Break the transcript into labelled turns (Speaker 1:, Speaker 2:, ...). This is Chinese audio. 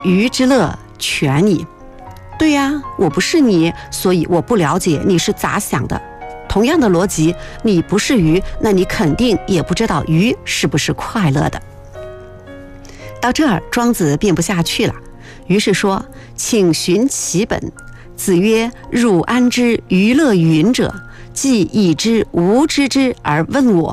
Speaker 1: 鱼之乐全矣。对呀，我不是你，所以我不了解你是咋想的。同样的逻辑，你不是鱼，那你肯定也不知道鱼是不是快乐的。到这儿，庄子编不下去了，于是说：“请寻其本。”子曰：“汝安知娱乐云者，既已知吾知之而问我，